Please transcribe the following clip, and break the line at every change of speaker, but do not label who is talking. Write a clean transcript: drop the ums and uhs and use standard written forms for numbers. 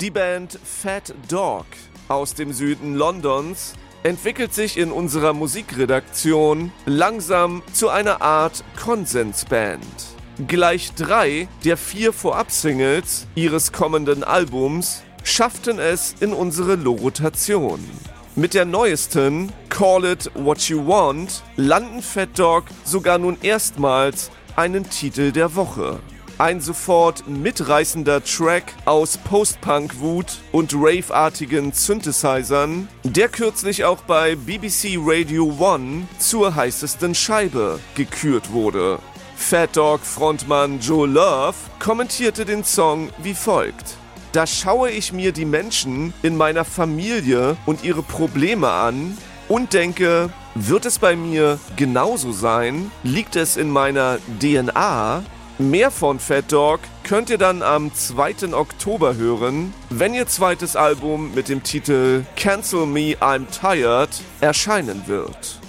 Die Band Fat Dog aus dem Süden Londons entwickelt sich in unserer Musikredaktion langsam zu einer Art Konsensband. Gleich 3 der 4 Vorab-Singles ihres kommenden Albums schafften es in unsere Rotation. Mit der neuesten Call It What You Want landen Fat Dog sogar nun erstmals einen Titel der Woche. Ein sofort mitreißender Track aus Post-Punk-Wut und Rave-artigen Synthesizern, der kürzlich auch bei BBC Radio 1 zur heißesten Scheibe gekürt wurde. Fat Dog Frontmann Joe Love kommentierte den Song wie folgt: Da schaue ich mir die Menschen in meiner Familie und ihre Probleme an und denke, wird es bei mir genauso sein? Liegt es in meiner DNA? Mehr von Fat Dog könnt ihr dann am 2. Oktober hören, wenn ihr zweites Album mit dem Titel Cancel Me I'm Tired erscheinen wird.